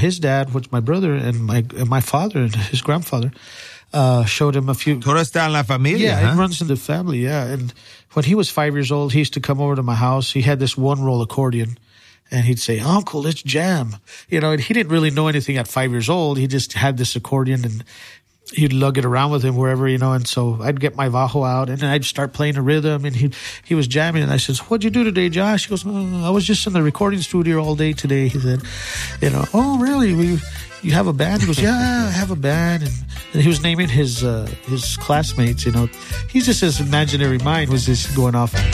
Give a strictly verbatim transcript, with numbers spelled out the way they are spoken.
His dad, which my brother and my and my father and his grandfather, uh, showed him a few. Todo está en la familia. Yeah, huh? it runs in the family. Yeah, and when he was five years old, he used to come over to my house. He had this one roll accordion, and he'd say, "Uncle, let's jam." You know, and he didn't really know anything at five years old. He just had this accordion, and he'd lug it around with him wherever, you know. And so I'd get my bajo out, and then I'd start playing a rhythm, and he he was jamming. And I says, "What'd you do today, Josh?" He goes, oh, "I was just in the recording studio all day today." He said, "You know, oh really? We, you have a band?" He goes, "Yeah, I have a band." And, and he was naming his uh, his classmates. You know, he's just his imaginary mind was just going off.